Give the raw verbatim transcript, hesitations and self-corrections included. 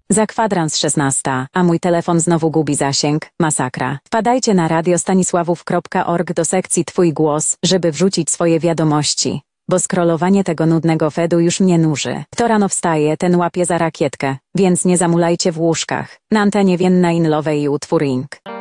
Za kwadrans szesnasta, a mój telefon znowu gubi zasięg, masakra. Wpadajcie na radiostanisławów kropka org do sekcji Twój głos, żeby wrzucić swoje wiadomości. Bo scrollowanie tego nudnego fedu już mnie nuży. Kto rano wstaje, ten łapie za rakietkę, więc nie zamulajcie w łóżkach. Na antenie Vienna in Love i utwór Ring.